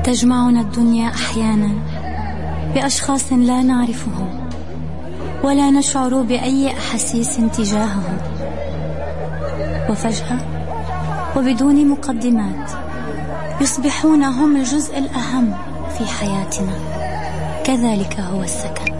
تجمعنا الدنيا أحيانا بأشخاص لا نعرفهم ولا نشعر بأي أحاسيس تجاههم، وفجأة وبدون مقدمات يصبحون هم الجزء الأهم في حياتنا. كذلك هو السكن.